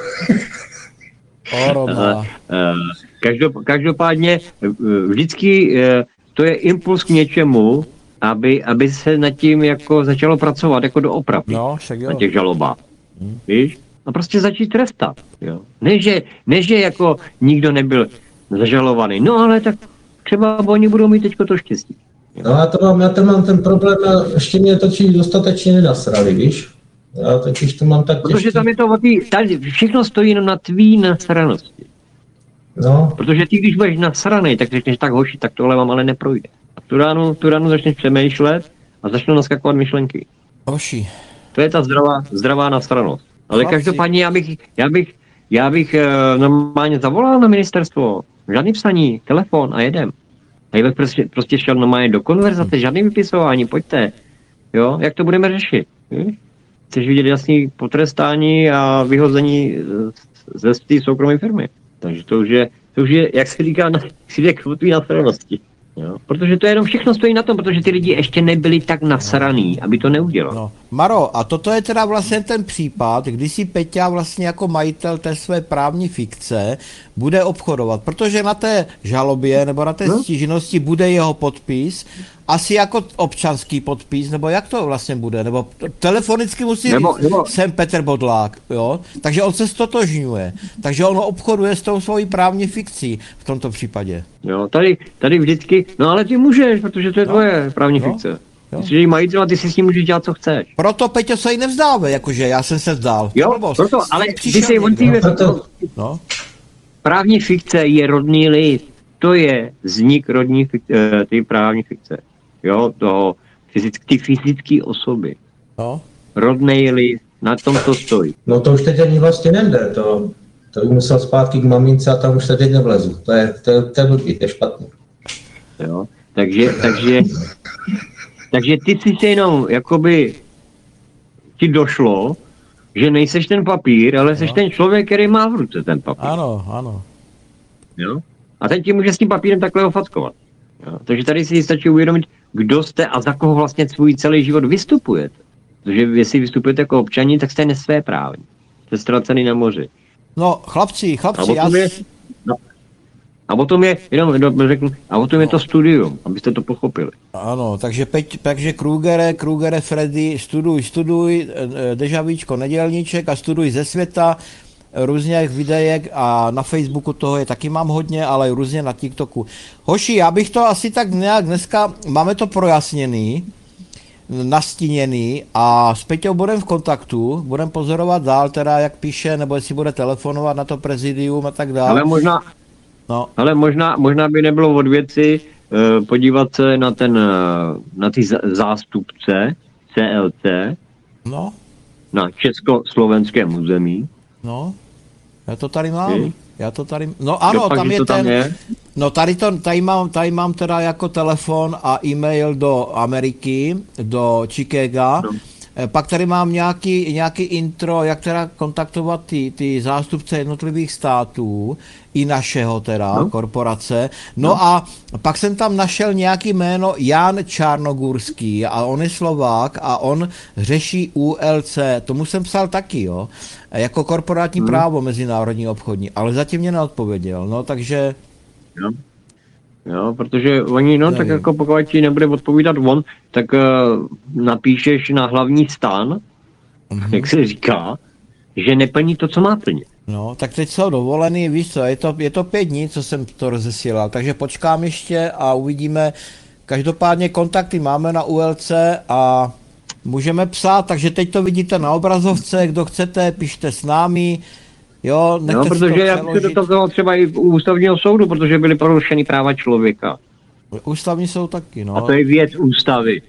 A: Každopádně vždycky to je impuls k něčemu, aby se nad tím jako začalo pracovat jako doopravdy,
C: No, však jo.
A: na těch žalobách, víš? A prostě začít trestat, jo? Ne, že jako nikdo nebyl zažalovaný, no ale tak třeba oni budou mít teďko to štěstí. Jo?
B: No já to mám ten problém a ještě mě to dostatečně nenasrali, víš? Já totiž to mám tak
A: Protože
B: těžký.
A: tam je to tady všechno stojí jenom na tvý nasranosti.
B: No,
A: Protože ty, když budeš nasranej, tak řekneš, tak hoši, tak tohle vám ale neprojde. A tu ránu začneš přemýšlet a začnou naskakovat myšlenky.
C: Hoši.
A: To je ta zdravá nasranost. Ale
C: Chlapci.
A: každopádně já bych normálně zavolal na ministerstvo. Žádný psaní, telefon a jedem. A já bych prostě šel normálně do konverzace, žádný vypisování, pojďte. Jo, jak to budeme řešit? Chceš vidět jasný potrestání a vyhození ze té soukromé firmy. Takže to už je, jak se říká, o tvý nasranosti. Jo? Protože to jenom všechno stojí na tom, protože ty lidi ještě nebyli tak nasraný, aby to neudělal.
C: No. Maro, a toto je teda vlastně ten případ, kdy si Peťa vlastně jako majitel té své právní fikce bude obchodovat, protože na té žalobě nebo na té stížnosti bude jeho podpis, asi jako občanský podpis, nebo jak to vlastně bude, nebo telefonicky musí říct, jsem Petr Bodlák, jo, takže on se stotožňuje, takže on obchoduje s tou svojí právní fikcí v tomto případě.
A: Jo, tady vždycky, no ale ty můžeš, protože to je tvoje právní fikce. Ty jsi majitel a ty si s ním můžeš dělat, co chceš.
C: Proto, Peťo, se jí nevzdávej, jakože já jsem se vzdál.
A: Jo, proto, ale ty si
C: no.
A: Právní fikce je rodný list. To je vznik rodní fikce, ty právní fikce. Jo, toho ty fyzické osoby.
C: No.
A: Rodný list, na tom to stojí.
B: No to už teď ani vlastně nejde, to bych musel zpátky k mamince a tam už se teď nevlezu. To je blbý, to je špatný.
A: Jo, takže ty si jenom, jakoby, ti došlo, že nejseš ten papír, ale jsi ten člověk, který má v ruce ten papír.
C: Ano.
A: Jo? A teď ti může s tím papírem takhle ofackovat. Jo? Takže tady si stačí uvědomit, kdo jste a za koho vlastně svůj celý život vystupujete. Protože jestli vystupujete jako občani, tak jste nesvéprávní. Jste ztracený na moři.
C: No, chlapci,
A: A potom je, jenom řeknu, a potom je to studium, abyste to pochopili.
C: Ano, takže Krugere, Freddy, studuj, Dežavíčko, Nedělníček a studuj ze světa, různých videek a na Facebooku toho je taky mám hodně, ale různě na TikToku. Hoši, já bych to asi tak nějak dneska, máme to projasněný, nastíněný a s Peťou budeme v kontaktu, budeme pozorovat dál teda, jak píše, nebo jestli bude telefonovat na to prezidium a tak dále.
A: Ale možná by nebylo od věci podívat se na ty zástupce CLC na československém území.
C: No, já to tady mám. No ano, tam je ten. No tady mám teda jako telefon a e-mail do Ameriky, do Chicaga. No. Pak tady mám nějaký intro, jak teda kontaktovat ty zástupce jednotlivých států, i našeho teda, korporace. No a pak jsem tam našel nějaký jméno Jan Čarnogurský a on je Slovák a on řeší ULC, tomu jsem psal taky, jo, jako korporátní právo mezinárodní obchodní, ale zatím mě neodpověděl, no takže...
A: Jo, protože oni, no tak
C: Nevím.
A: jako pokud ti nebude odpovídat on, tak napíšeš na hlavní stan, jak se říká, že neplní to, co má plnit.
C: No, tak teď jsou dovolený, víš co, je to 5 dní, co jsem to rozesílal, takže počkám ještě a uvidíme. Každopádně kontakty máme na ULC a můžeme psát, takže teď to vidíte na obrazovce, kdo chcete, pište s námi, jo,
A: No,
C: nechte si to
A: protože já bych se
C: přeložit.
A: dotazoval třeba i u ústavního soudu, protože byly porušeny práva člověka.
C: Ústavní jsou taky, no,
A: A to je věc ústavy.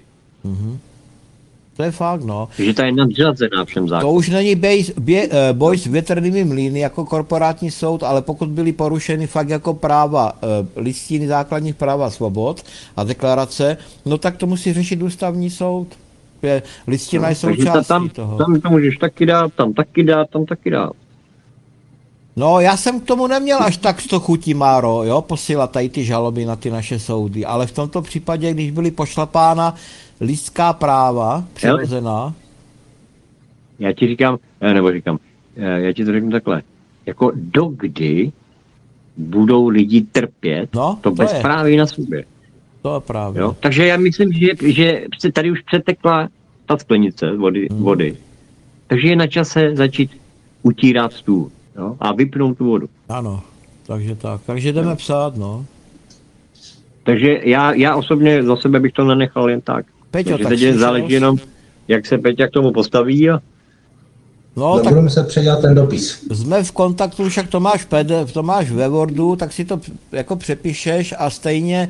C: to je fakt, no.
A: Že ta je nadřazená všem
C: To
A: zákonům.
C: už není boj s větrnými mlýny jako korporátní soud, ale pokud byly porušeny fakt jako práva, listiny základních práv a svobod a deklarace, no tak to musí řešit ústavní soud. Listina je
A: Takže
C: součástí toho.
A: tam to můžeš taky dát, tam taky dát.
C: No, já jsem k tomu neměl až tak 100 chutí, Máro, jo, posílat tady ty žaloby na ty naše soudy, ale v tomto případě, když byly pošlapána lidská práva, přirozená,
A: Já ti říkám, já ti to řeknu takhle. Jako dokdy budou lidi trpět,
C: No,
A: to
C: to
A: bez
C: je.
A: právy na sobě.
C: to je právě.
A: Jo? Takže já myslím, že tady už přetekla ta sklenice vody. Takže je na čase začít utírat stůl, jo? A vypnout tu vodu.
C: Ano, takže tak. Takže jdeme psát, no.
A: Takže já osobně za sebe bych to nenechal jen tak.
C: Peťo,
A: Takže
C: tak
A: teď
C: slyšel
A: záleží
C: jsi?
A: jenom, jak se Peťa k tomu postaví a
C: No,
B: No,
C: tak
B: budu muset předělat ten dopis.
C: jsme v kontaktu, však to máš PDF, to máš ve Wordu, tak si to jako přepíšeš a stejně,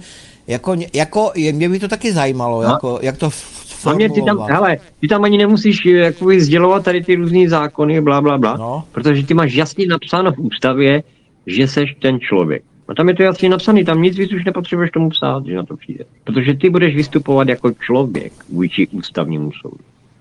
C: mě by to taky zajímalo,
A: No.
C: jak to
A: hlavně
C: formulovat.
A: ty tam ani nemusíš jakoby sdělovat tady ty různý zákony, bla, bla, bla,
C: No.
A: protože ty máš jasně napsáno v ústavě, že seš ten člověk. A tam je to jasně napsané, tam nic víc už nepotřebuješ tomu psát, že na to přijde. Protože ty budeš vystupovat jako člověk vůči ústavnímu soudu.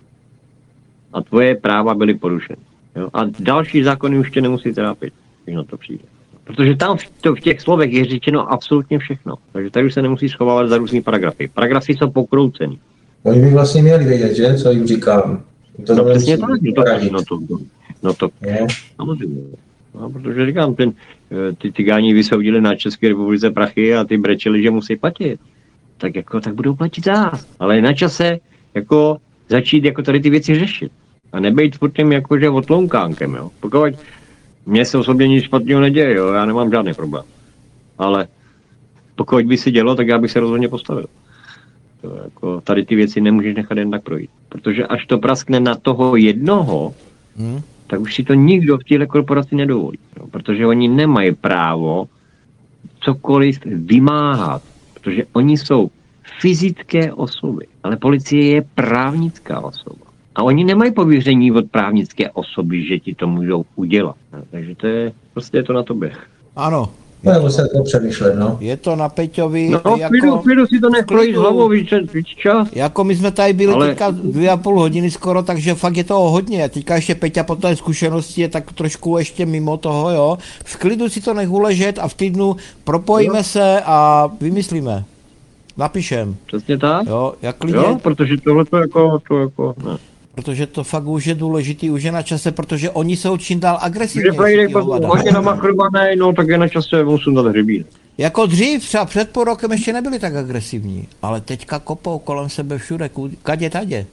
A: A tvoje práva byly porušeny. Jo? A další zákony už tě nemusí trápit, když na to přijde. Protože tam v těch slovech je řečeno absolutně všechno. Takže tady už se nemusí schovávat za různý paragrafy. Paragrafy jsou pokroucený.
B: Oni by vlastně měli vědět, že? Co jim říkám. To
A: No
B: nemusí
A: přesně tak,
B: radit.
A: no to
B: Je?
A: samozřejmě. No, protože říkám, ty cigáni vysoudili na České republice prachy a ty brečeli, že musí platit. Tak budou platit zás. Ale je na čase jako začít jako tady ty věci řešit. A nebejt furt tím jakože otlounkánkem, jo. Pokud mně se osobně nic špatného neděje, jo, já nemám žádný problém. Ale pokud by se dělo, tak já bych se rozhodně postavil. To jako, tady ty věci nemůžeš nechat jen tak projít. Protože až to praskne na toho jednoho, tak už si to nikdo v téhle korporaci nedovolí. Jo? Protože oni nemají právo cokoliv vymáhat. Protože oni jsou fyzické osoby, ale policie je právnická osoba. A oni nemají pověření od právnické osoby, že ti to můžou udělat. No, takže to je prostě to na tobě.
C: Ano,
B: No, nebo se to přemýšlet, no.
C: je to na Peťovi,
A: No, klidu si to nech projít hlavou, víš čas.
C: jako my jsme tady byli
A: Ale-
C: teďka 2,5 hodiny skoro, takže fakt je toho hodně. A teďka ještě Peťa po té zkušenosti je tak trošku ještě mimo toho, jo. V klidu si to nech uležet a v týdnu propojíme se a vymyslíme. Napíšem,
A: Přesně tak.
C: jo, jak klidně,
A: Jo, protože tohle to jako, ne.
C: protože to fakt už je důležitý, už je na čase, protože oni jsou čím dál
A: Když
C: agresivnější.
A: projde
C: ty hovada.
A: hodně namachrovaný, no tak je na čase musím dát hřebín.
C: Jako dřív, třeba před půl rokem ještě nebyli tak agresivní, ale teďka kopou kolem sebe všude, kadě tadě.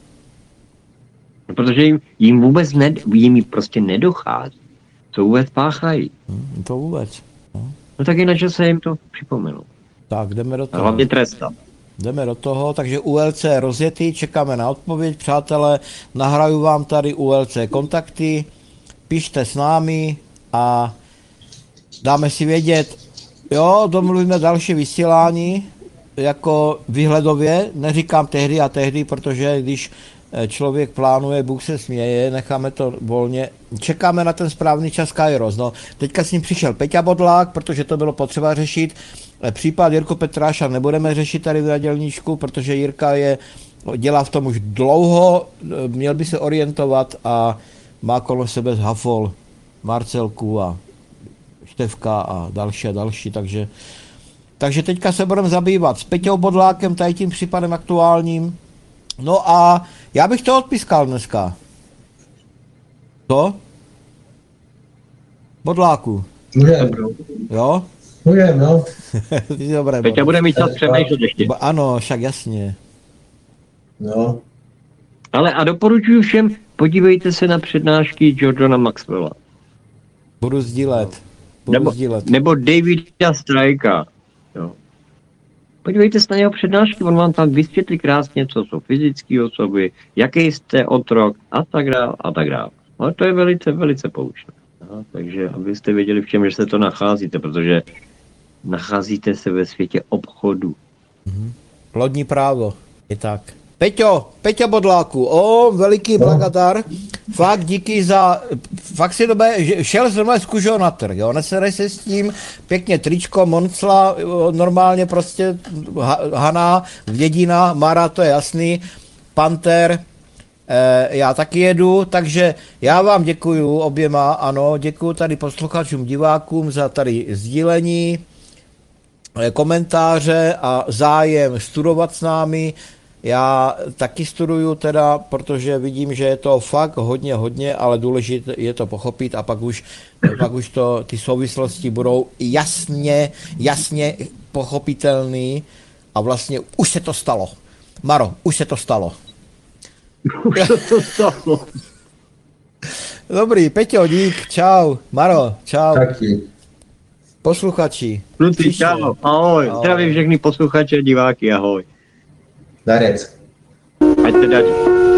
A: No, protože jim vůbec jim prostě nedochází, co vůbec páchají.
C: To vůbec.
A: No tak je na čase jim to připomenout.
C: Tak, jdeme do
A: A
C: toho.
A: hlavně trestat.
C: Jdeme do toho, takže ULC rozjetý, čekáme na odpověď, přátelé, nahraju vám tady ULC kontakty, pište s námi a dáme si vědět, jo, domluvíme další vysílání, jako výhledově, neříkám tehdy a tehdy, protože když člověk plánuje, Bůh se směje, necháme to volně, čekáme na ten správný čas Kairos, no, teďka s ním přišel Peťa Bodlák, protože to bylo potřeba řešit, případ Jirko Petráša nebudeme řešit tady v Nadělníčku, protože Jirka dělá v tom už dlouho, měl by se orientovat a má kolem sebe Hafol, Marcelku a Števka a další, takže teďka se budeme zabývat s Peťou Bodlákem, tady tím případem aktuálním. No a já bych to odpískal dneska. Co? Bodláku,
B: Může,
C: jo?
B: Můžem, no.
C: Dobré,
A: Peťa
C: Boris.
A: bude mít čas přemýšlet ještě.
C: Ano, však jasně.
B: No.
A: Ale a doporučuji všem, podívejte se na přednášky Jordana Maxwella.
C: Budu sdílet.
A: Nebo Davida Strajka. Jo. Podívejte se na jeho přednášky, on vám tam vysvětlí krásně, co jsou fyzické osoby, jaký jste otrok a tak dále a tak dále. Ale to je velice, velice poučné. No, takže abyste věděli, v čem že se to nacházíte, protože nacházíte se ve světě obchodu.
C: Lodní právo, je tak. Peťo Bodláku, veliký blagadar, fakt díky za, fakt si šel zrovna z kužeho na trh, jo, neserej se s tím, pěkně tričko, Moncla, normálně prostě Hana, Vědina, Mara, to je jasný, Panter, já taky jedu, takže já vám děkuju oběma, ano, děkuju tady posluchačům, divákům za tady sdílení, komentáře a zájem studovat s námi. Já taky studuju teda, protože vidím, že je to fakt hodně, ale důležité je to pochopit a pak už to, ty souvislosti budou jasně pochopitelný a vlastně už se to stalo. Maro, už se to stalo. Dobrý, Peťo, dík, čau. Maro, čau.
B: Taky.
C: Posluchači.
A: Kluci, čau, ahoj, zdravím všechny posluchače a diváky, ahoj.
B: Darec.
A: Ať se daří.